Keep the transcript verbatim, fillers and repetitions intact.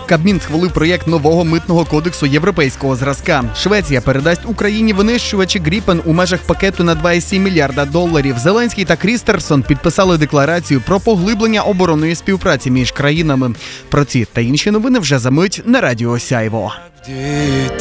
Кабмін схвалив проєкт нового митного кодексу європейського зразка. Швеція передасть Україні винищувачі Гріпен у межах пакету на два цілих сім мільярда доларів. Зеленський та Крістерсон підписали декларацію про поглиблення оборонної співпраці між країнами. Про ці та інші новини вже за мить на Радіо Сяйво.